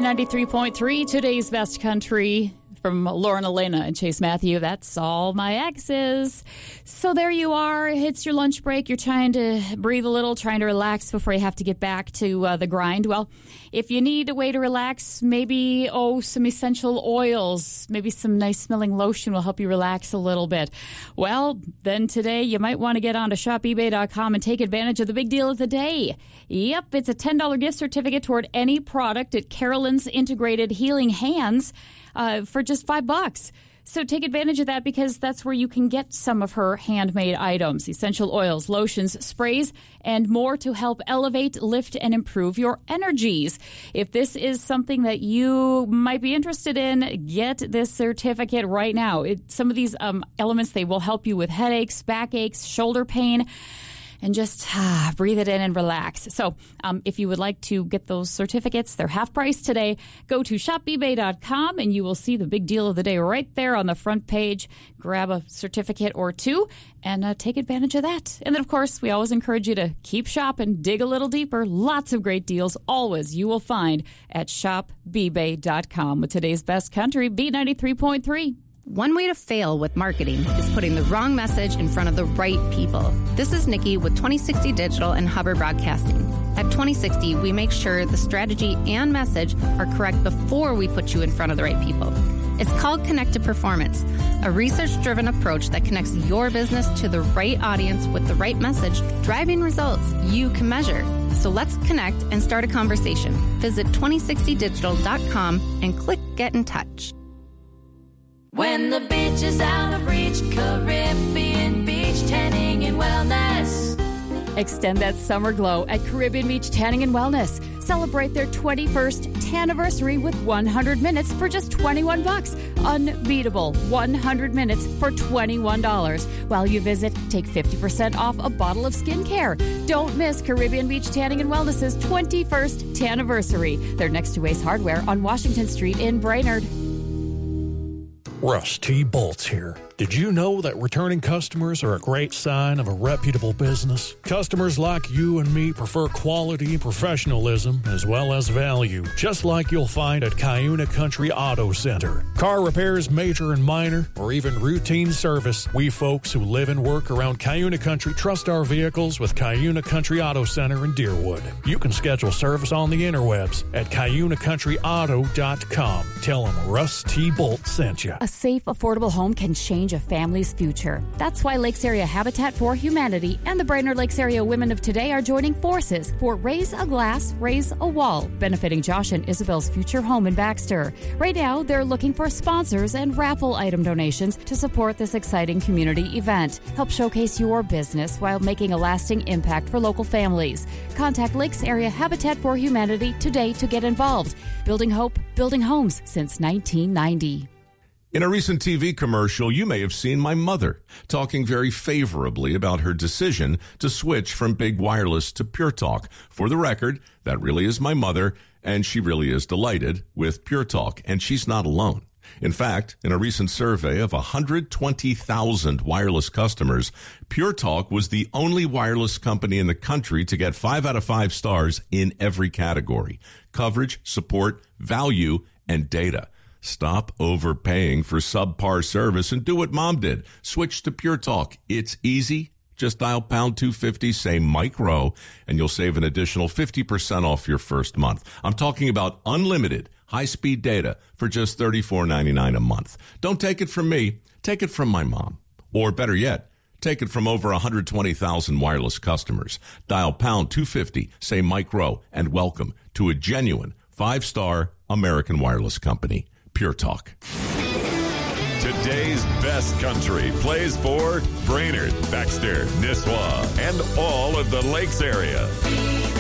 B93.3, today's best country. From Lauren Elena and Chase Matthew, that's all my exes. So there you are. It's your lunch break. You're trying to breathe a little, trying to relax before you have to get back to the grind. Well, if you need a way to relax, maybe, some essential oils, maybe some nice smelling lotion will help you relax a little bit. Well, then today you might want to get on to shopebay.com and take advantage of the big deal of the day. Yep, it's a $10 gift certificate toward any product at Carolyn's Integrated Healing Hands. For just $5. So take advantage of that because that's where you can get some of her handmade items, essential oils, lotions, sprays, and more to help elevate, lift, and improve your energies. If this is something that you might be interested in, get this certificate right now. Some of these elements, they will help you with headaches, backaches, shoulder pain, and just breathe it in and relax. So if you would like to get those certificates, they're half price today. Go to shopebay.com and you will see the big deal of the day right there on the front page. Grab a certificate or two and take advantage of that. And then, of course, we always encourage you to keep shopping, dig a little deeper. Lots of great deals always you will find at shopebay.com. With today's best country, B93.3. One way to fail with marketing is putting the wrong message in front of the right people. This is Nikki with 2060 Digital and Hubbard Broadcasting. At 2060, we make sure the strategy and message are correct before we put you in front of the right people. It's called Connected Performance, a research-driven approach that connects your business to the right audience with the right message, driving results you can measure. So let's connect and start a conversation. Visit 2060digital.com and click Get in Touch. When the beach is out of reach, Caribbean Beach Tanning and Wellness. Extend that summer glow at Caribbean Beach Tanning and Wellness. Celebrate their 21st anniversary with 100 minutes for just $21. Unbeatable 100 minutes for $21. While you visit, take 50% off a bottle of skincare. Don't miss Caribbean Beach Tanning and Wellness's 21st anniversary. They're next to Ace Hardware on Washington Street in Brainerd. Russ T. Bolts here. Did you know that returning customers are a great sign of a reputable business? Customers like you and me prefer quality, professionalism, as well as value, just like you'll find at Cuyuna Country Auto Center. Car repairs, major and minor, or even routine service, we folks who live and work around Cuyuna Country trust our vehicles with Cuyuna Country Auto Center in Deerwood. You can schedule service on the interwebs at CuyunaCountryAuto.com. Tell them Russ T. Bolt sent you. A safe, affordable home can change a family's future. That's why Lakes Area Habitat for Humanity and the Brainerd Lakes Area Women of Today are joining forces for Raise a Glass, Raise a Wall, benefiting Josh and Isabel's future home in Baxter. Right now, they're looking for sponsors and raffle item donations to support this exciting community event. Help showcase your business while making a lasting impact for local families. Contact Lakes Area Habitat for Humanity today to get involved. Building hope, building homes since 1990. In a recent TV commercial, you may have seen my mother talking very favorably about her decision to switch from Big Wireless to Pure Talk. For the record, that really is my mother, and she really is delighted with Pure Talk, and she's not alone. In fact, in a recent survey of 120,000 wireless customers, Pure Talk was the only wireless company in the country to get 5 out of 5 stars in every category: coverage, support, value, and data. Stop overpaying for subpar service and do what Mom did. Switch to Pure Talk. It's easy. Just dial pound 250, say Mike Rowe, and you'll save an additional 50% off your first month. I'm talking about unlimited high-speed data for just $34.99 a month. Don't take it from me. Take it from my mom. Or better yet, take it from over 120,000 wireless customers. Dial pound 250, say Mike Rowe, and welcome to a genuine 5-star American wireless company. Pure Talk. Today's best country plays for Brainerd, Baxter, Nisswa, and all of the Lakes area.